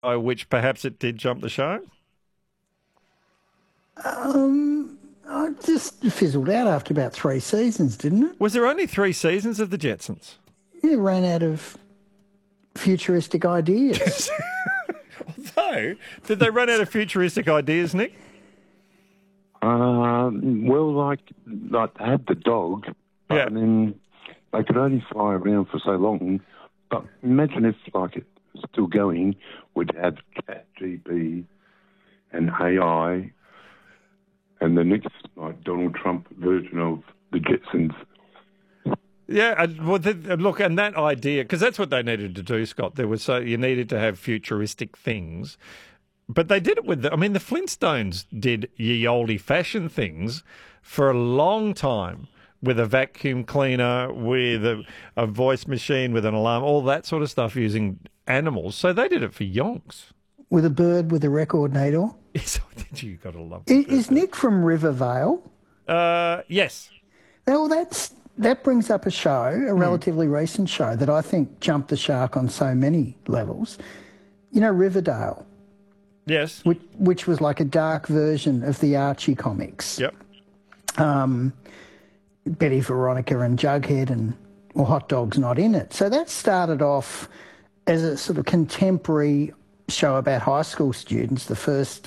by which perhaps it did jump the shark? I just fizzled out after about 3 seasons, didn't it? Was there only 3 seasons of the Jetsons? It ran out of futuristic ideas. So, did they run out of futuristic ideas, Nick? Well, like they had the dog, but Yeah. then they could only fly around for so long. But imagine if, like, it's still going, would have ChatGPT and AI, and the next, like, Donald Trump version of the Jetsons. Yeah, look, and that idea, because that's what they needed to do, Scott. You needed to have futuristic things, but they did it with the Flintstones did ye olde fashioned things for a long time with a vacuum cleaner, with a voice machine, with an alarm, all that sort of stuff using animals. So they did it for yonks. With a bird with a record needle. You got to love Is Nick from Rivervale? Yes. Well, that brings up a show, a relatively recent show, that I think jumped the shark on so many levels. You know, Riverdale, Yes. which was like a dark version of the Archie comics. Yep. Betty, Veronica and Jughead and Hot Dog's not in it. So that started off as a sort of contemporary show about high school students. The first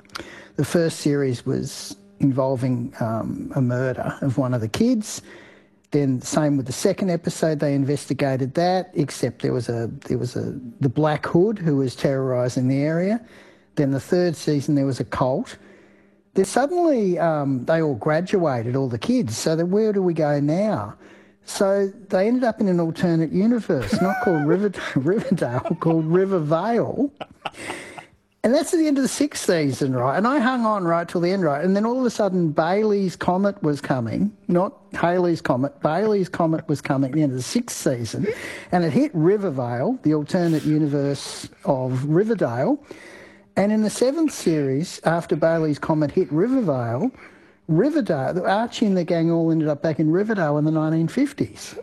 series was involving a murder of one of the kids. Then same with the second episode, they investigated that, except there was the Black Hood who was terrorising the area. Then the third season there was a cult. Then suddenly they all graduated, all the kids. So where do we go now? So they ended up in an alternate universe, not called Riverdale, called Rivervale. And that's at the end of the sixth season, right? And I hung on right till the end, right? And then all of a sudden, Bailey's Comet was coming, not Halley's Comet. Bailey's Comet was coming at the end of the sixth season, and it hit Rivervale, the alternate universe of Riverdale. And in the seventh series, after Bailey's Comet hit Riverdale, Archie and the gang all ended up back in Riverdale in the 1950s.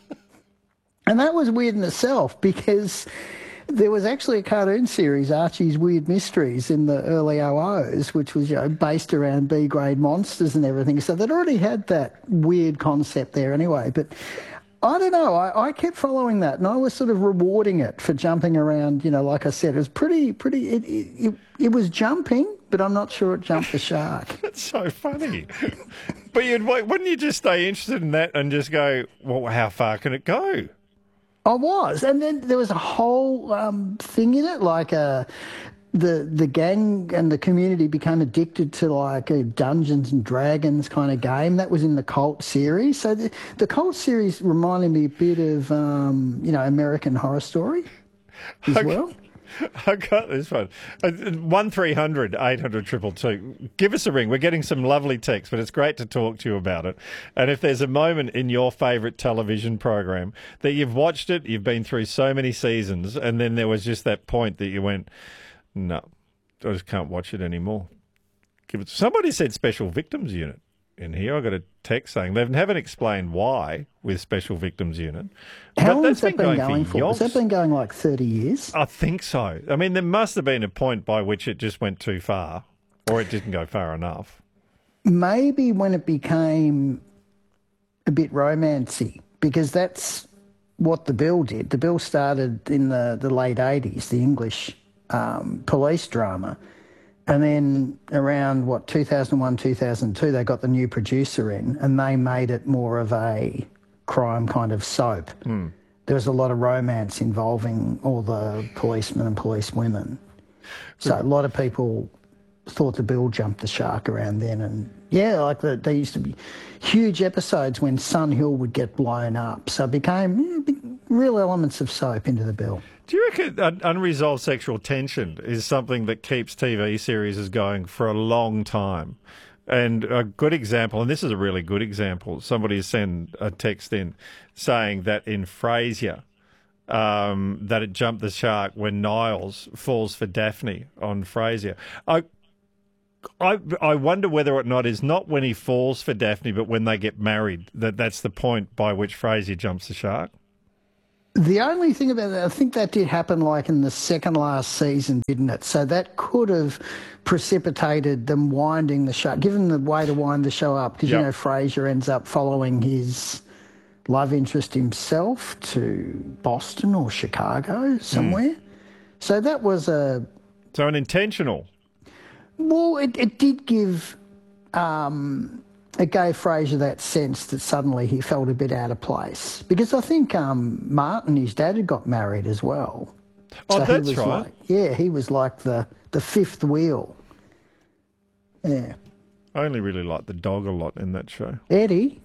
And that was weird in itself because there was actually a cartoon series, Archie's Weird Mysteries, in the early OOs, which was based around B-grade monsters and everything. So they'd already had that weird concept there anyway. But I don't know. I kept following that, and I was sort of rewarding it for jumping around. Like I said, it was pretty. It was jumping, but I'm not sure it jumped the shark. That's so funny. But wouldn't you just stay interested in that and just go, well, how far can it go? I was, and then there was a whole thing in it, like the gang and the community became addicted to like a Dungeons and Dragons kind of game. That was in the Cult series. So the Cult series reminded me a bit of American Horror Story as well. I got this one. 1300 800 222. Give us a ring. We're getting some lovely texts, but it's great to talk to you about it. And if there's a moment in your favourite television program that you've watched it, you've been through so many seasons, and then there was just that point that you went, no, I just can't watch it anymore. Somebody said Special Victims Unit in here. I got a text saying they haven't explained why with Special Victims Unit. How long has that been going for? Has that been going like 30 years? I think so. I mean, there must have been a point by which it just went too far, or it didn't go far enough. Maybe when it became a bit romancy, because that's what the Bill did. The Bill started in the late 80s, the English police drama. And then around, 2001, 2002, they got the new producer in and they made it more of a crime kind of soap. There was a lot of romance involving all the policemen and policewomen. So a lot of people thought the Bill jumped the shark around then. And, there used to be huge episodes when Sun Hill would get blown up. So it became real elements of soap into the Bill. Do you reckon unresolved sexual tension is something that keeps TV series going for a long time? And a good example, and this is a really good example, somebody sent a text in saying that in Frasier, that it jumped the shark when Niles falls for Daphne on Frasier. I wonder whether or not it's not when he falls for Daphne, but when they get married, that's the point by which Frasier jumps the shark. The only thing about that, I think that did happen like in the second last season, didn't it? So that could have precipitated them winding the show, given the way to wind the show up, because, Yep. you know, Frasier ends up following his love interest himself to Boston or Chicago, somewhere. So that was So an intentional. well, it did give, it gave Frasier that sense that suddenly he felt a bit out of place. Because I think Martin, his dad, had got married as well. Oh, So that's he was right. he was like the fifth wheel. Yeah. I only really liked the dog a lot in that show. Eddie.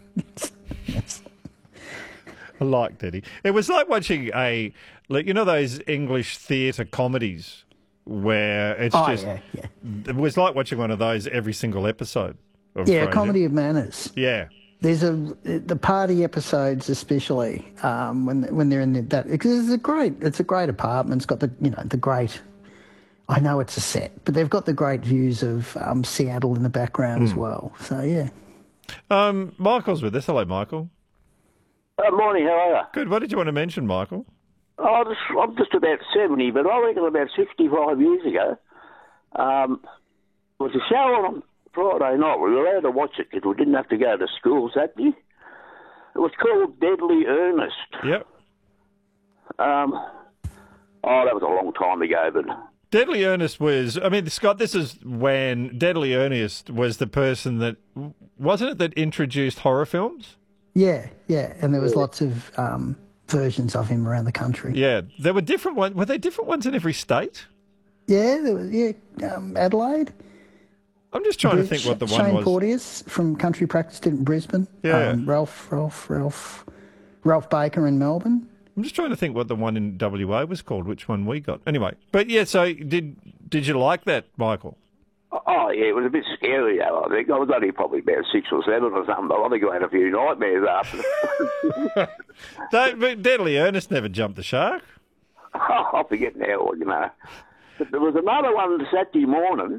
I liked Eddie. It was like watching you know those English theatre comedies where it's Yeah. it was like watching one of those every single episode of Yeah, Frasier. Comedy of Manners. Yeah. There's the party episodes, especially when they're in that, because it's a great apartment. It's got the great. I know it's a set, but they've got the great views of Seattle in the background as well. So yeah. Michael's with us. Hello, Michael. Morning, how are you? Good. What did you want to mention, Michael? I'm just about 70, but I reckon about 65 years ago, was a show on Friday night. We were allowed to watch it because we didn't have to go to school Saturday. It was called Deadly Earnest. Yep. That was a long time ago, but Deadly Earnest was, Scott, this is when Deadly Earnest was the person that, wasn't it, that introduced horror films? Yeah, and there was lots of versions of him around the country. Yeah. There were different ones. Were there different ones in every state? Yeah, there was, Adelaide. I'm just trying to think what the one Shane was. Porteous from Country Practice did it in Brisbane. Yeah. Ralph Baker in Melbourne. I'm just trying to think what the one in WA was called, which one we got. Anyway, but yeah, so did you like that, Michael? oh yeah, it was a bit scary. Though, I think I was only probably about 6 or 7 or something. But I think I had a few nightmares after. But Deadly Earnest never jumped the shark. I forget now, you know. But there was another one Saturday morning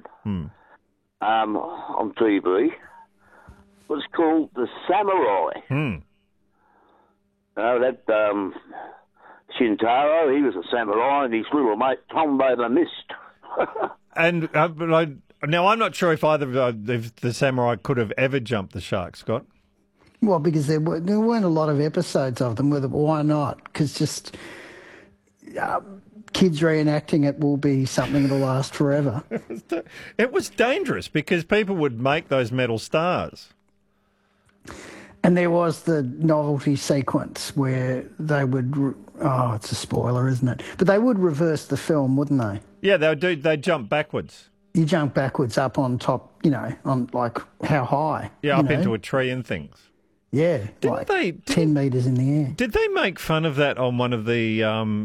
on TV. It was called The Samurai. That Shintaro, he was a samurai, and his little mate Tombo the Mist. And now I'm not sure if if the samurai could have ever jumped the shark, Scott. Well, because there weren't a lot of episodes of them. Why not? Because just kids reenacting it will be something that'll last forever. It was dangerous because people would make those metal stars. And there was the novelty sequence where they would... Oh, it's a spoiler, isn't it? But they would reverse the film, wouldn't they? Yeah, they'd jump backwards. You jump backwards up on top, on like how high? Yeah, up into a tree and things. Yeah, Didn't they 10 metres in the air. Did they make fun of that on one of the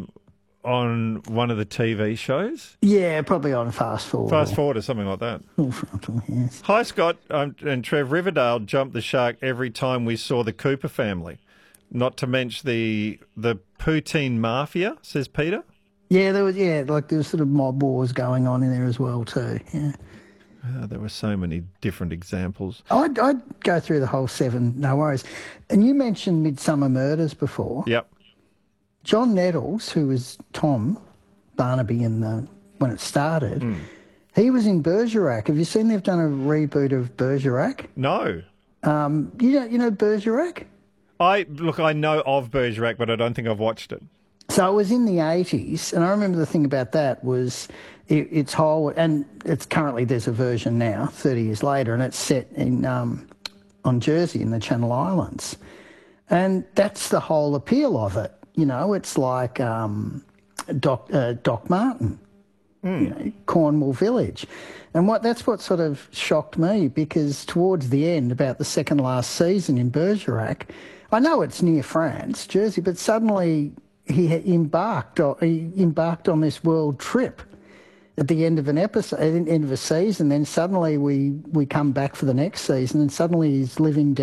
TV shows? Yeah, probably on Fast Forward. Fast Forward or something like that. Full Frontal, yes. Hi, Scott and Trev. Riverdale jumped the shark every time we saw the Cooper family. Not to mention the Poutine Mafia, says Peter. Yeah, there was sort of mob wars going on in there as well too. Yeah, There were so many different examples. I'd go through the whole 7, no worries. And you mentioned Midsummer Murders before. Yep. John Nettles, who was Tom Barnaby when it started, he was in Bergerac. Have you seen they've done a reboot of Bergerac? No. You know Bergerac? I know of Bergerac, but I don't think I've watched it. So it was in the 80s, and I remember the thing about that was it's whole, and it's currently there's a version now, 30 years later, and it's set in on Jersey in the Channel Islands, and that's the whole appeal of it. It's like Doc Martin, Cornwall Village, and that's what sort of shocked me, because towards the end, about the second last season in Bergerac, I know it's near France, Jersey, but suddenly he embarked on this world trip at the end of an episode, at the end of a season. Then suddenly we come back for the next season, and suddenly he's living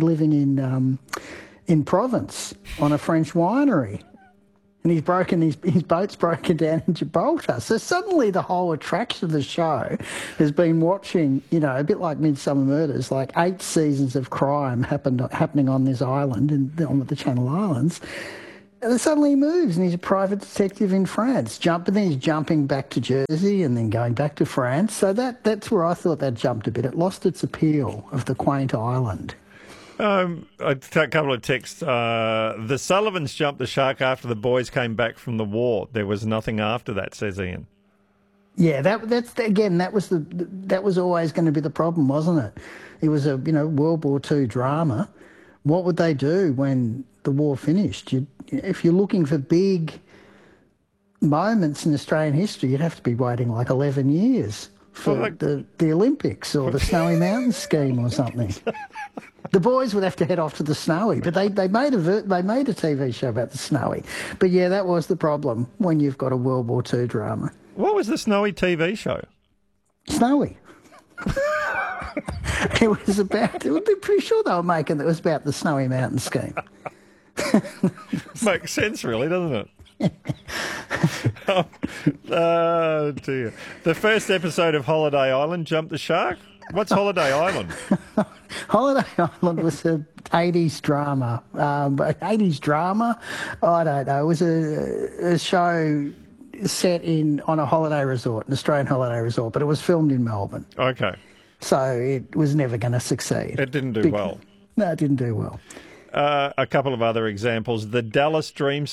in Provence on a French winery, and his boat's broken down in Gibraltar. So suddenly the whole attraction of the show has been watching, a bit like Midsummer Murders, like 8 seasons of crime happening on this island on the Channel Islands. And then suddenly he moves and he's a private detective in France. But then he's jumping back to Jersey and then going back to France. So that's where I thought that jumped a bit. It lost its appeal of the quaint island. A couple of texts. The Sullivans jumped the shark after the boys came back from the war. There was nothing after that, says Ian. Yeah, that was always going to be the problem, wasn't it? It was a World War II drama. What would they do when the war finished? If you're looking for big moments in Australian history, you'd have to be waiting like 11 years for the Olympics or the Snowy Mountains scheme or something. The boys would have to head off to the Snowy, but they made a TV show about the Snowy. But yeah, that was the problem when you've got a World War II drama. What was the Snowy TV show? Snowy. It was about. I'm pretty sure they were making it was about the Snowy Mountain scheme. Makes sense, really, doesn't it? Oh dear! The first episode of Holiday Island jumped the shark. What's Holiday Island? Holiday Island was an 80s drama. 80s drama? I don't know. It was a show set on a holiday resort, an Australian holiday resort, but it was filmed in Melbourne. Okay. So it was never going to succeed. It didn't do well. No, it didn't do well. A couple of other examples. The Dallas dream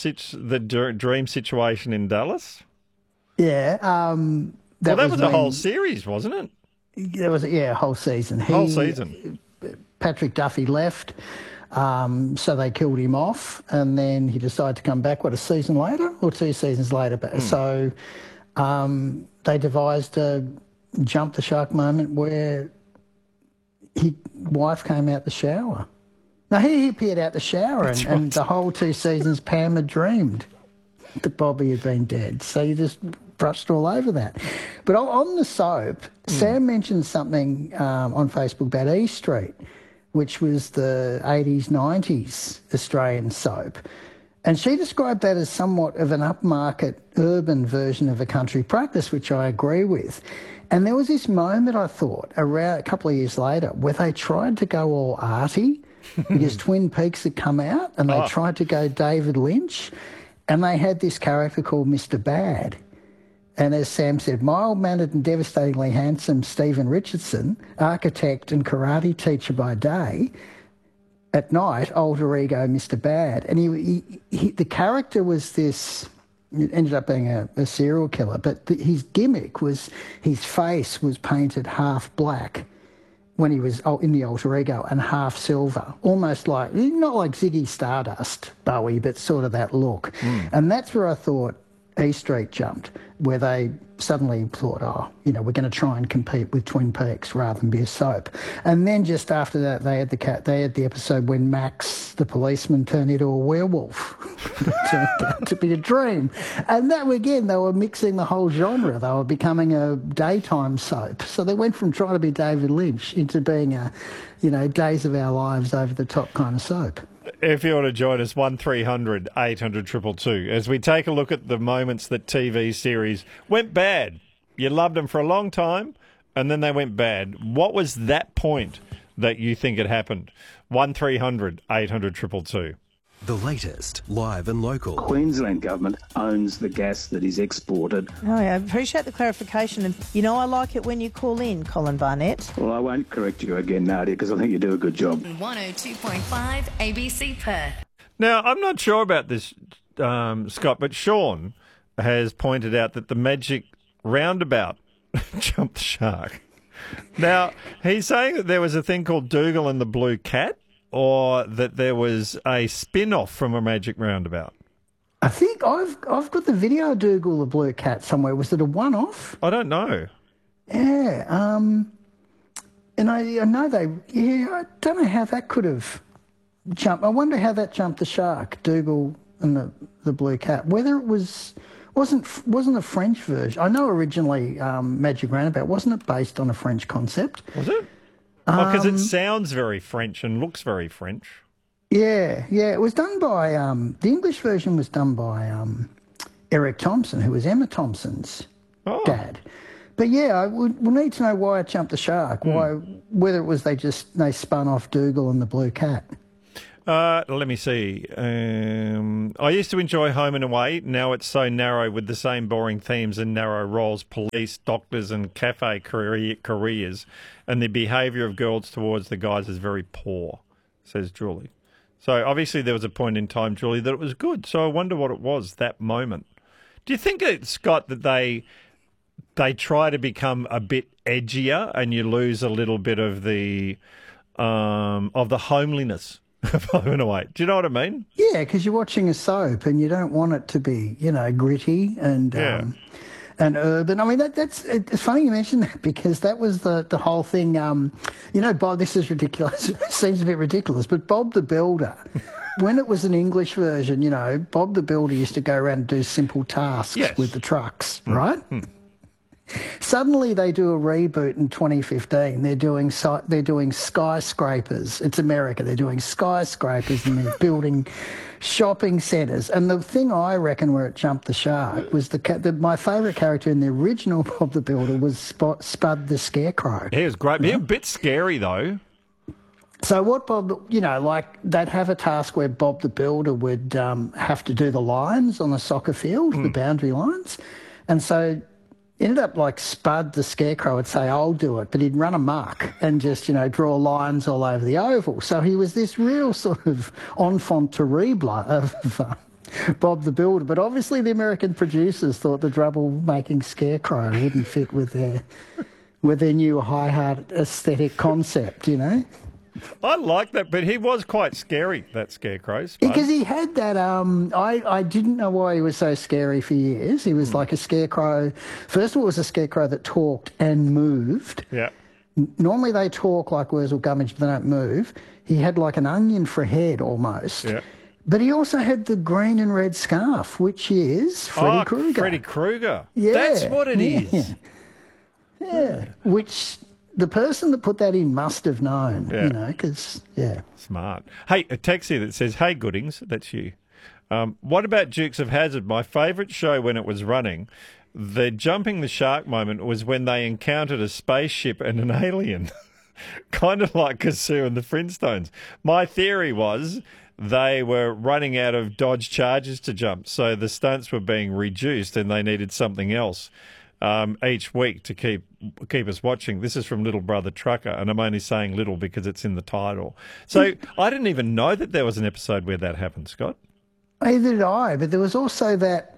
situation in Dallas. Yeah. That was a whole series, wasn't it? There was a whole season. Whole season. Patrick Duffy left, so they killed him off, and then he decided to come back. A season later or 2 seasons later? So they devised a jump the shark moment where his wife came out the shower. No, he appeared out the shower, and the whole 2 seasons Pam had dreamed that Bobby had been dead. So you just brushed all over that. But on the soap, Sam mentioned something on Facebook about E Street, which was the 80s, 90s Australian soap. And she described that as somewhat of an upmarket urban version of a country practice, which I agree with. And there was this moment, I thought, around a couple of years later, where they tried to go all arty because Twin Peaks had come out and they tried to go David Lynch, and they had this character called Mr. Bad. And as Sam said, mild-mannered and devastatingly handsome Stephen Richardson, architect and karate teacher by day, at night, alter ego Mr. Bad. And the character was this, it ended up being a serial killer, but his gimmick was his face was painted half black when he was in the alter ego and half silver, almost like, not like Ziggy Stardust, Bowie, but sort of that look. And that's where I thought E Street jumped, where they suddenly thought, we're going to try and compete with Twin Peaks rather than be a soap. And then just after that, they had the episode when Max, the policeman, turned into a werewolf. It turned out to be a dream. And that, again, they were mixing the whole genre. They were becoming a daytime soap. So they went from trying to be David Lynch into being a, Days of Our Lives over the top kind of soap. If you want to join us, 1300 800 222, as we take a look at the moments that TV series went bad. You loved them for a long time, and then they went bad. What was that point that you think it happened? 1300 800 222. The latest, live and local. Queensland government owns the gas that is exported. Oh, I appreciate the clarification. And, I like it when you call in, Colin Barnett. Well, I won't correct you again, Nadia, because I think you do a good job. 102.5 ABC Perth. Now, I'm not sure about this, Scott, but Sean has pointed out that the Magic Roundabout jumped the shark. Now, he's saying that there was a thing called Dougal and the Blue Cat, or that there was a spin-off from a Magic Roundabout. I think I've got the video of Dougal the Blue Cat somewhere. Was it a one-off? I don't know. Yeah. And I know I don't know how that could have jumped. I wonder how that jumped the shark, Dougal and the Blue Cat. Whether it wasn't a French version. I know originally Magic Roundabout, wasn't it based on a French concept? Was it? Because it sounds very French and looks very French. Yeah. It was done by, the English version was done by Eric Thompson, who was Emma Thompson's dad. But yeah, we'll need to know why it jumped the shark, whether it was they spun off Dougal and the Blue Cat. Let me see. I used to enjoy Home and Away. Now it's so narrow with the same boring themes and narrow roles, police, doctors and cafe careers, and the behaviour of girls towards the guys is very poor, says Julie. So obviously there was a point in time, Julie, that it was good. So I wonder what it was, that moment. Do you think, Scott, that they try to become a bit edgier and you lose a little bit of the homeliness of Home and Away? Do you know what I mean? Yeah, because you're watching a soap and you don't want it to be, gritty and urban. I mean, it's funny you mention that because that was the whole thing. Bob, this is ridiculous. It seems a bit ridiculous, but Bob the Builder, when it was an English version, Bob the Builder used to go around and do simple tasks with the trucks, right? Suddenly they do a reboot in 2015. They're doing skyscrapers. It's America. They're doing skyscrapers and they're building shopping centres. And the thing I reckon where it jumped the shark was my favourite character in the original Bob the Builder was Spud the Scarecrow. He was great. He was a bit scary though. So what Bob, they'd have a task where Bob the Builder would have to do the lines on the soccer field, the boundary lines. And so ended up like Spud the Scarecrow would say, I'll do it, but he'd run amok and just, draw lines all over the oval. So he was this real sort of enfant terrible of Bob the Builder. But obviously the American producers thought the trouble-making Scarecrow wouldn't fit with their new high-heart aesthetic concept, I like that, but he was quite scary, that Scarecrow. Spud. Because he had that, I didn't know why he was so scary for years. He was like a scarecrow. First of all, it was a scarecrow that talked and moved. Yeah. Normally they talk like Wurzel Gummidge, but they don't move. He had like an onion for a head almost. Yeah. But he also had the green and red scarf, which is Freddy Krueger. Freddy Krueger. Yeah. That's what it is. Yeah. Which the person that put that in must have known, because, Smart. Hey, a text here that says, hey, Goodings, that's you. What about Dukes of Hazzard? My favourite show when it was running, the jumping the shark moment was when they encountered a spaceship and an alien, kind of like Kazoo and the Flintstones. My theory was they were running out of Dodge Chargers to jump, so the stunts were being reduced and they needed something else each week to keep us watching. This is from Little Brother Trucker, and I'm only saying little because it's in the title. So I didn't even know that there was an episode where that happened, Scott. Neither did I, but there was also that,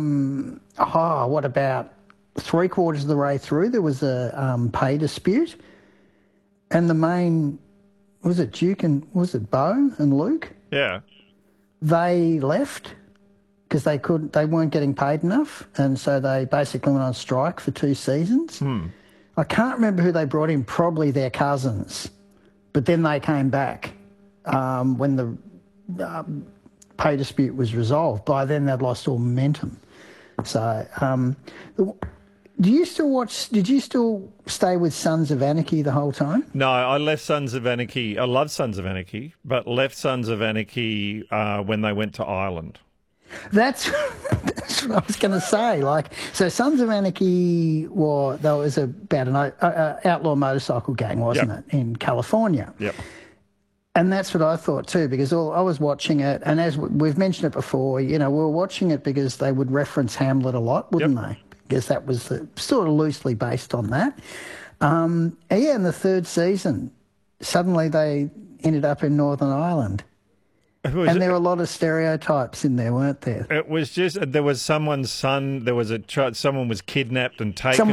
what about 3/4 of the way through, there was a pay dispute, and the main, was it Duke and, was it Bo and Luke? Yeah. They left because they weren't getting paid enough, and so they basically went on strike for 2 seasons. I can't remember who they brought in, probably their cousins, but then they came back when the pay dispute was resolved. By then they'd lost all momentum. So did you still stay with Sons of Anarchy the whole time? No, I left Sons of Anarchy. I love Sons of Anarchy, but left Sons of Anarchy when they went to Ireland. That's what I was going to say. So Sons of Anarchy was about an outlaw motorcycle gang, wasn't it, in California? Yep. And that's what I thought too, because I was watching it, and as we've mentioned it before, we were watching it because they would reference Hamlet a lot, wouldn't they? Because that was sort of loosely based on that. In the 3rd season, suddenly they ended up in Northern Ireland. And there were a lot of stereotypes in there, weren't there? It was just, there was someone's son, someone was kidnapped and taken.